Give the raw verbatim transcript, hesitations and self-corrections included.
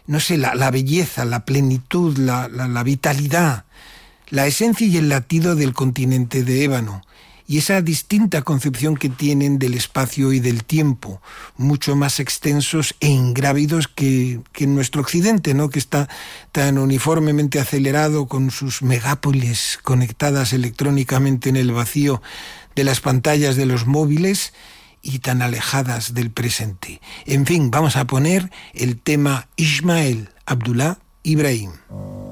no sé, la, la belleza, la plenitud, la, la, la vitalidad, la esencia y el latido del continente de ébano, y esa distinta concepción que tienen del espacio y del tiempo, mucho más extensos e ingrávidos que, que en nuestro occidente, ¿no?, que está tan uniformemente acelerado con sus megápolis conectadas electrónicamente en el vacío de las pantallas de los móviles y tan alejadas del presente. En fin, vamos a poner el tema Ismael Abdullah Ibrahim.